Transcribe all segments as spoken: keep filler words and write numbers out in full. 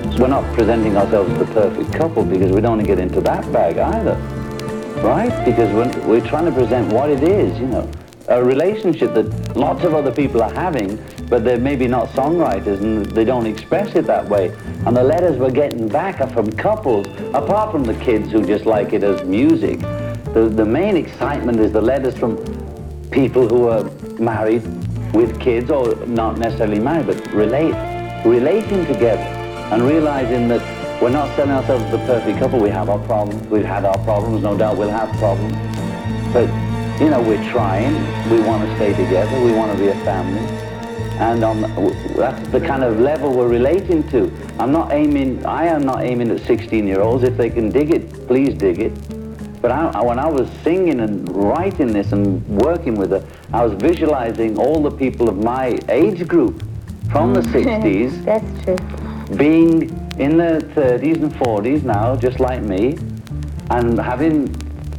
we're not presenting ourselves as the perfect couple because we don't want to get into that bag either, right? Because we're, we're trying to present what it is, you know, a relationship that lots of other people are having, but they're maybe not songwriters and they don't express it that way. And the letters we're getting back are from couples, apart from the kids who just like it as music. The, the main excitement is the letters from people who are married with kids, or not necessarily married, but relate, relating together and realizing that we're not selling ourselves as the perfect couple. We have our problems. We've had our problems. No doubt we'll have problems. But, you know, we're trying. We want to stay together. We want to be a family. And on, that's the kind of level we're relating to. I'm not aiming, I am not aiming at sixteen-year-olds. If they can dig it, please dig it. But I, when I was singing and writing this and working with it, I was visualizing all the people of my age group from the sixties. That's true. Being in their thirties and forties now, just like me, and having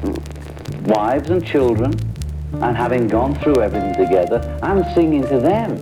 wives and children, and having gone through everything together. I'm singing to them.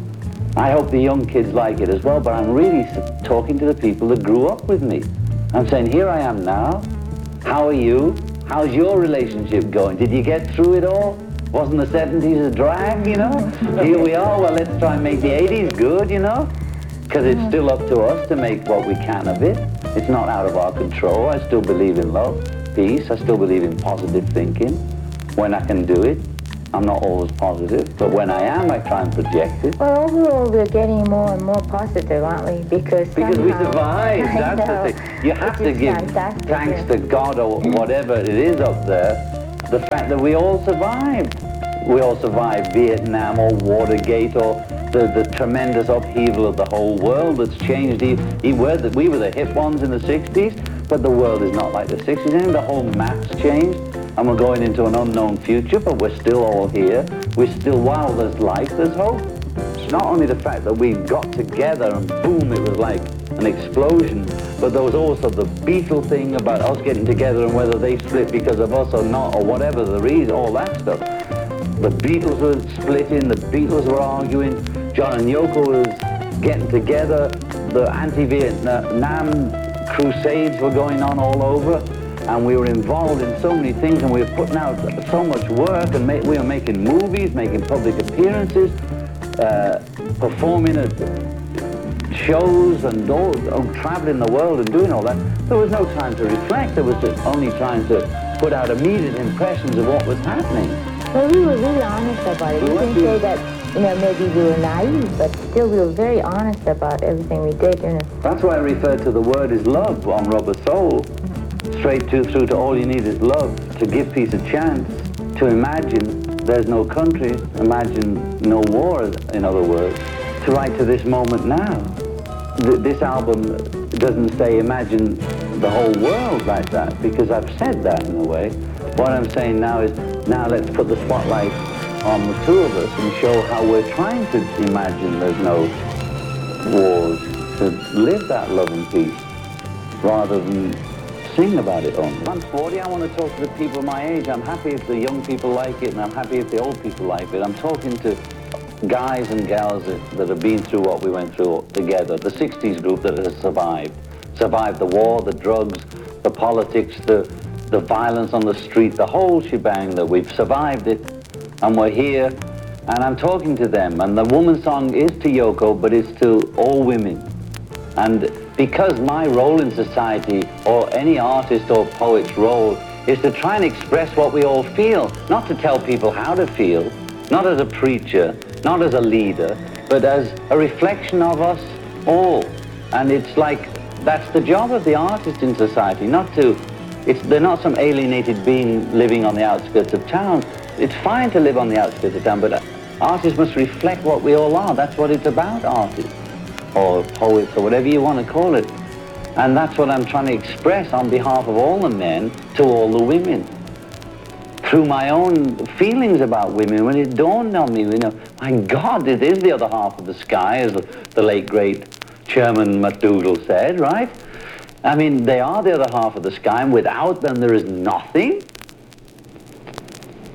I hope the young kids like it as well, but I'm really talking to the people that grew up with me. I'm saying, here I am now. How are you? How's your relationship going? Did you get through it all? Wasn't the seventies a drag, you know? Here we are, well, let's try and make the eighties good, you know? Because it's still up to us to make what we can of it. It's not out of our control. I still believe in love, peace. I still believe in positive thinking. When I can do it, I'm not always positive, but when I am, I try and project it. Well, overall, we're getting more and more positive, aren't we? Because Because we survived, that's know, the thing. You have to is give fantastic, thanks yeah. to God or whatever it is up there, the fact that we all survived. We all survived Vietnam or Watergate or the, the tremendous upheaval of the whole world that's changed. He, he were the, we were the hip ones in the sixties, but the world is not like the sixties. And the whole map's changed. And we're going into an unknown future, but we're still all here. We're still, while there's life, there's hope. It's not only the fact that we got together and boom, it was like an explosion, but there was also the Beatle thing about us getting together and whether they split because of us or not, or whatever the reason, all that stuff. The Beatles were splitting, the Beatles were arguing, John and Yoko was getting together, the anti-Vietnam crusades were going on all over. And we were involved in so many things, and we were putting out so much work, and ma we were making movies, making public appearances, uh, performing at shows, and all, oh, traveling the world and doing all that. There was no time to reflect. There was just only trying to put out immediate impressions of what was happening. Well, we were really honest about it. We didn't say that, you know, maybe we were naive, but still we were very honest about everything we did, you know. That's why I refer to the word is love on Rubber Soul. Straight to, through to all you need is love, to give peace a chance, to imagine there's no country, imagine no war, in other words, to write to this moment now. Th this album doesn't say imagine the whole world like that, because I've said that in a way. What I'm saying now is, now let's put the spotlight on the two of us and show how we're trying to imagine there's no wars, to live that love and peace, rather than sing about it only. I'm forty, I want to talk to the people my age. I'm happy if the young people like it, and I'm happy if the old people like it. I'm talking to guys and gals that, that have been through what we went through together. The sixties group that has survived. Survived the war, the drugs, the politics, the, the violence on the street, the whole shebang, that we've survived it, and we're here, and I'm talking to them. And the woman song is to Yoko, but it's to all women. And because my role in society, or any artist or poet's role, is to try and express what we all feel, not to tell people how to feel, not as a preacher, not as a leader, but as a reflection of us all. And it's like, that's the job of the artist in society, not to, it's, they're not some alienated being living on the outskirts of town. It's fine to live on the outskirts of town, but artists must reflect what we all are. That's what it's about, artists, or poets, or whatever you want to call it. And that's what I'm trying to express on behalf of all the men to all the women. Through my own feelings about women, when it dawned on me, you know, my God, it is the other half of the sky, as the late, great Chairman McDougall said, right? I mean, they are the other half of the sky, and without them there is nothing.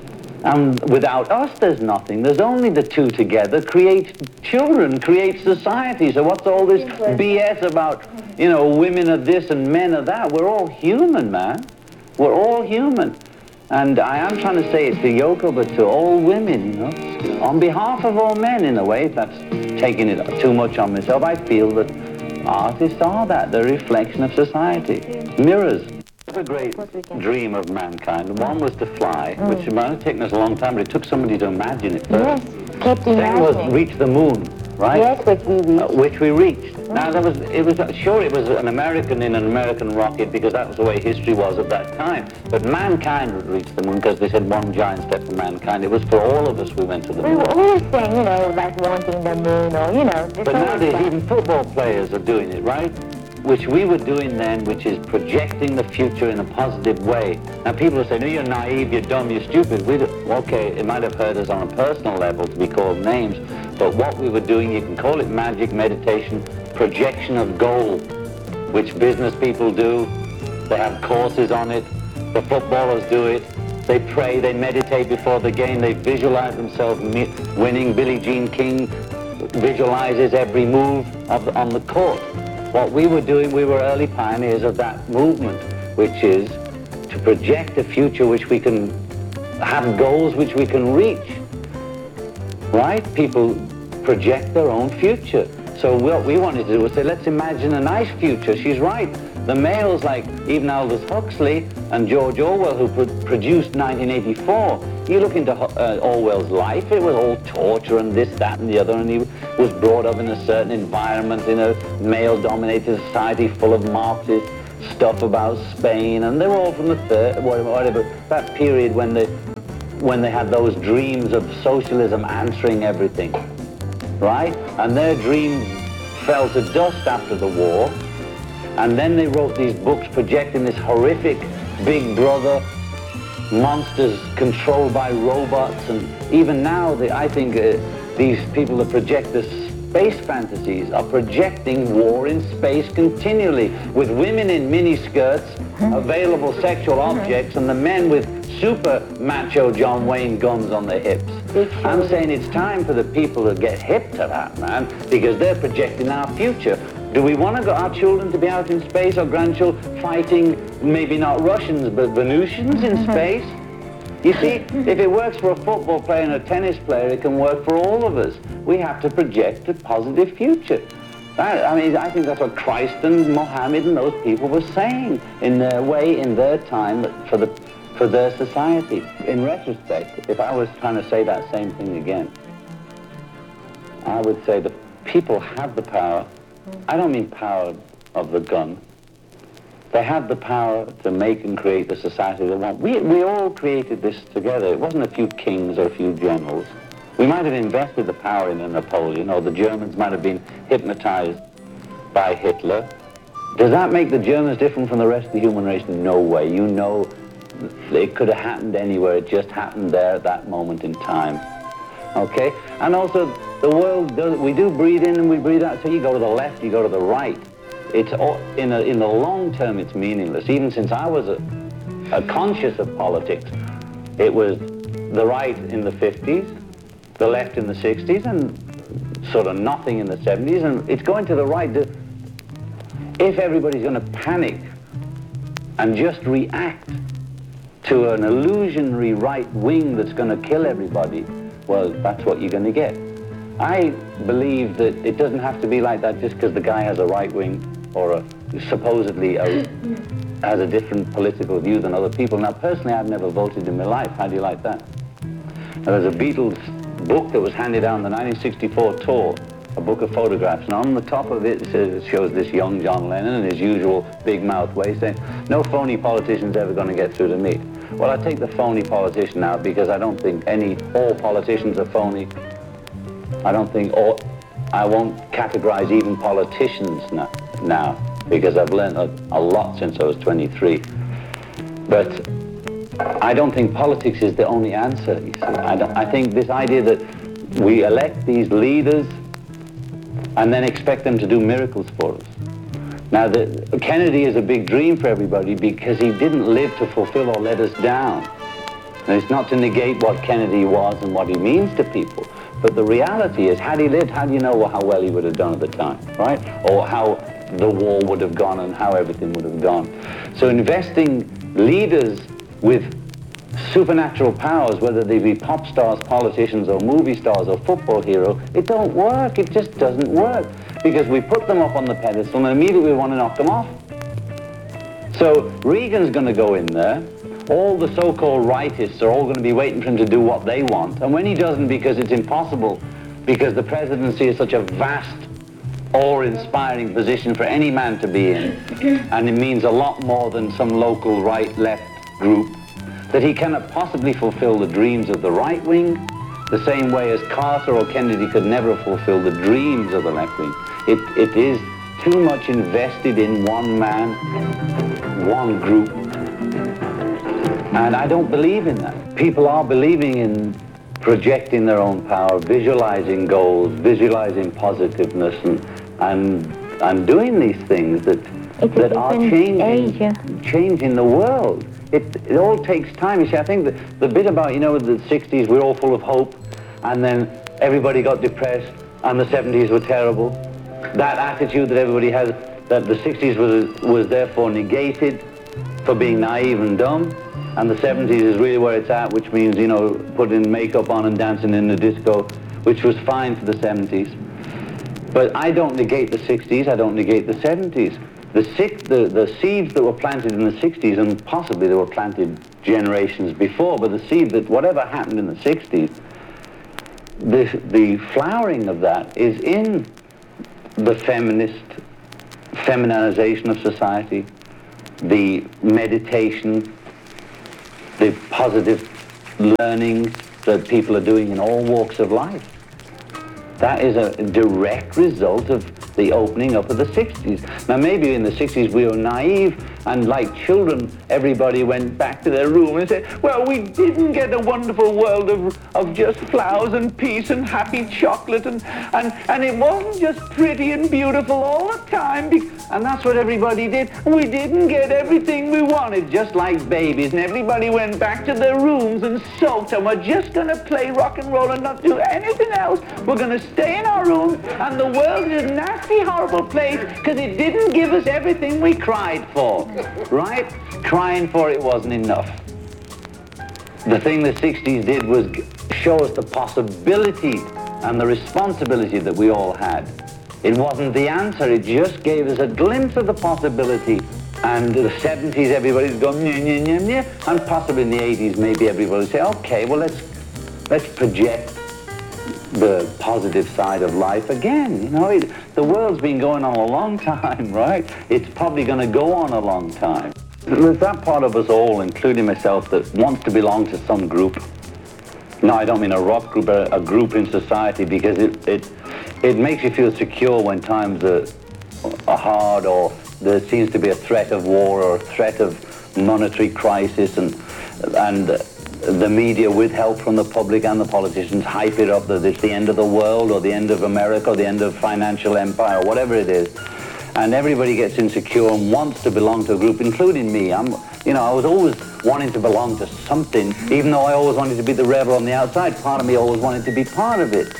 And without us, there's nothing. There's only the two together create children, create society. So what's all this B S about, you know, women are this and men are that? We're all human, man. We're all human. And I am trying to say it to Yoko, but to all women, you know. On behalf of all men, in a way, if that's taking it too much on myself, I feel that artists are that. They're a reflection of society. Mirrors. A great dream of mankind. One was to fly, mm. which might have taken us a long time, but it took somebody to imagine it first. Yes, kept imagining. Then was reach the moon, right? Yes, which we reached. Uh, which we reached. Mm. Now, that was, it was, uh, sure, it was an American in an American rocket because that was the way history was at that time. But mankind would reach the moon because they said one giant step for mankind. It was for all of us we went to the moon. We were always saying, you know, like wanting the moon or, you know. But nowadays, even football players are doing it, right? Which we were doing then, which is projecting the future in a positive way. Now people will say, no, you're naive, you're dumb, you're stupid. We okay, it might have hurt us on a personal level to be called names, but what we were doing, you can call it magic, meditation, projection of goal, which business people do. They have courses on it. The footballers do it. They pray, they meditate before the game, they visualize themselves winning. Billie Jean King visualizes every move of the, on the court. What we were doing, we were early pioneers of that movement, which is to project a future which we can have goals which we can reach, right? People project their own future. So what we wanted to do was say, let's imagine a nice future. She's right. The males like even Aldous Huxley and George Orwell, who pro produced nineteen eighty-four, you look into uh, Orwell's life, it was all torture and this, that, and the other, and he was brought up in a certain environment, in a male-dominated society full of Marxist stuff about Spain, and they were all from the third, whatever, that period when they, when they had those dreams of socialism answering everything, right? And their dreams fell to dust after the war. And then they wrote these books projecting this horrific Big Brother, monsters controlled by robots, and even now, they, I think uh, these people that project the space fantasies are projecting war in space continually, with women in miniskirts, available sexual objects, and the men with super macho John Wayne guns on their hips. I'm saying it's time for the people to get hip to that, man, because they're projecting our future. Do we want to go, our children to be out in space, or grandchildren fighting, maybe not Russians, but Venusians in space? You see, if it works for a football player and a tennis player, it can work for all of us. We have to project a positive future. That, I mean, I think that's what Christ and Mohammed and those people were saying in their way, in their time, for, the, for their society. In retrospect, if I was trying to say that same thing again, I would say the people have the power. I don't mean power of the gun. They have the power to make and create the society they want. We, we all created this together. It wasn't a few kings or a few generals. We might have invested the power in a Napoleon, or the Germans might have been hypnotized by Hitler. Does that make the Germans different from the rest of the human race? No way. You know, it could have happened anywhere. It just happened there at that moment in time. Okay? And also, the world, does, we do breathe in and we breathe out. So you go to the left, you go to the right. It's all, in, a, in the long term, it's meaningless. Even since I was a, a conscious of politics, it was the right in the fifties, the left in the sixties, and sort of nothing in the seventies, and it's going to the right. If everybody's going to panic and just react to an illusionary right wing that's going to kill everybody, well, that's what you're going to get. I believe that it doesn't have to be like that just because the guy has a right wing or a, supposedly a, has a different political view than other people. Now, personally, I've never voted in my life. How do you like that? Now, there's a Beatles book that was handed down the nineteen sixty-four tour, a book of photographs, and on the top of it, it, says, it shows this young John Lennon in his usual big mouth way saying, no phony politician's ever going to get through to me. Well, I take the phony politician out because I don't think any, all politicians are phony. I don't think, all, I won't categorize even politicians now, now because I've learned a, a lot since I was twenty-three. But I don't think politics is the only answer, you see. I, don't, I think this idea that we elect these leaders and then expect them to do miracles for us. Now, the, Kennedy is a big dream for everybody because he didn't live to fulfill or let us down. And it's not to negate what Kennedy was and what he means to people. But the reality is, had he lived, how do you know how well he would have done at the time, right? Or how the war would have gone and how everything would have gone. So investing leaders with supernatural powers, whether they be pop stars, politicians, or movie stars, or football heroes, it don't work. It just doesn't work. Because we put them up on the pedestal and immediately we want to knock them off. So Reagan's going to go in there. All the so-called rightists are all going to be waiting for him to do what they want. And when he doesn't, because it's impossible, because the presidency is such a vast, awe-inspiring position for any man to be in, and it means a lot more than some local right-left group, that he cannot possibly fulfill the dreams of the right wing, the same way as Carter or Kennedy could never fulfill the dreams of the left wing. It, it is too much invested in one man, one group. And I don't believe in that. People are believing in projecting their own power, visualizing goals, visualizing positiveness, and and, and doing these things that that are changing, age, yeah. changing the world. It, it all takes time. You see, I think the, the bit about, you know, the sixties, we're all full of hope, and then everybody got depressed, and the seventies were terrible. That attitude that everybody has, that the sixties was, was therefore negated for being naive and dumb, and the seventies is really where it's at, which means, you know, putting makeup on and dancing in the disco, which was fine for the seventies. But I don't negate the sixties, I don't negate the seventies. The, six, the, the seeds that were planted in the sixties, and possibly they were planted generations before, but the seed that whatever happened in the sixties, the, the flowering of that is in the feminist feminization of society, the meditation, the positive learning that people are doing in all walks of life. That is a direct result of the opening up of the sixties. Now maybe in the sixties we were naive, and like children, everybody went back to their room and said, well, we didn't get a wonderful world of, of just flowers and peace and happy chocolate, and, and, and it wasn't just pretty and beautiful all the time. And that's what everybody did. We didn't get everything we wanted, just like babies, and everybody went back to their rooms and sulked, and we're just going to play rock and roll and not do anything else. We're going to stay in our room, and the world is a nasty, horrible place because it didn't give us everything we cried for. Right? Crying for it wasn't enough. The thing the sixties did was show us the possibility and the responsibility that we all had. It wasn't the answer, it just gave us a glimpse of the possibility. And the seventies, everybody's going, nyeh, nyeh, nyeh, nyeh. And possibly in the eighties, maybe everybody would say, okay, well, let's, let's project the positive side of life again. You know, it, the world's been going on a long time, right? It's probably going to go on a long time. There's that part of us all, including myself, that wants to belong to some group. No, I don't mean a rock group, but a group in society, because it, it, it makes you feel secure when times are, are hard, or there seems to be a threat of war or a threat of monetary crisis, and, and the media, with help from the public and the politicians, hype it up that it's the end of the world or the end of America or the end of financial empire, or whatever it is. And everybody gets insecure and wants to belong to a group, including me. I'm, you know, I was always wanting to belong to something, even though I always wanted to be the rebel on the outside. Part of me always wanted to be part of it.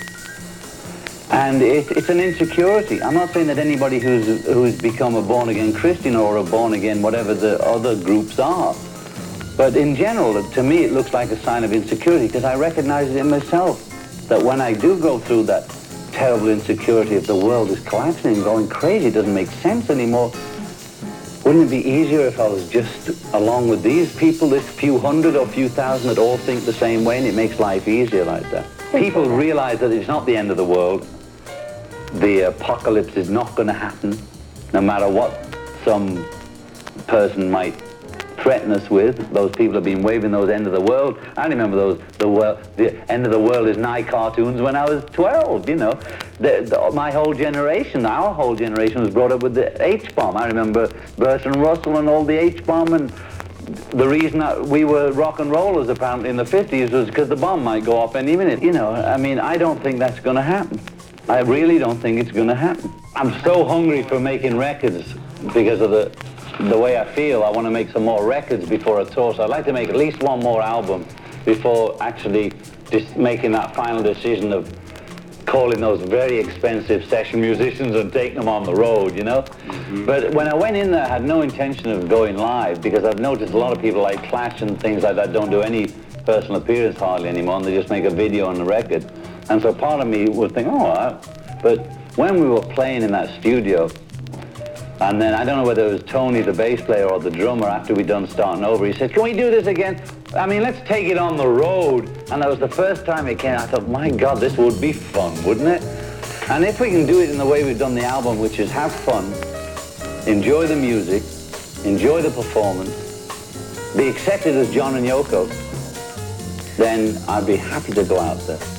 And it, it's an insecurity. I'm not saying that anybody who's, who's become a born-again Christian or a born-again whatever the other groups are. But in general, to me, it looks like a sign of insecurity, because I recognize it in myself, that when I do go through that terrible insecurity, if the world is collapsing and going crazy, it doesn't make sense anymore, wouldn't it be easier if I was just along with these people, this few hundred or few thousand that all think the same way, and it makes life easier like that? People realize that it's not the end of the world. The apocalypse is not going to happen, no matter what some person might threaten us with. Those people have been waving those end of the world. I remember those, the, world, the end of the world is nigh cartoons when I was twelve, you know. The, the, my whole generation, our whole generation was brought up with the H-bomb. I remember Bertrand Russell and all the H-bomb, and the reason that we were rock and rollers apparently in the fifties was because the bomb might go off any minute. You know, I mean, I don't think that's going to happen. I really don't think it's going to happen. I'm so hungry for making records because of the the way I feel. I want to make some more records before a tour, so I'd like to make at least one more album before actually just making that final decision of calling those very expensive session musicians and taking them on the road, you know? Mm-hmm. But when I went in there, I had no intention of going live, because I've noticed a lot of people like Clash and things like that don't do any personal appearance hardly anymore, and they just make a video on the record. And so part of me would think, oh, I... but when we were playing in that studio, and then I don't know whether it was Tony, the bass player, or the drummer, after we'd done Starting Over, he said, can we do this again? I mean, let's take it on the road. And that was the first time it came. I thought, my God, this would be fun, wouldn't it? And if we can do it in the way we've done the album, which is have fun, enjoy the music, enjoy the performance, be accepted as John and Yoko, then I'd be happy to go out there.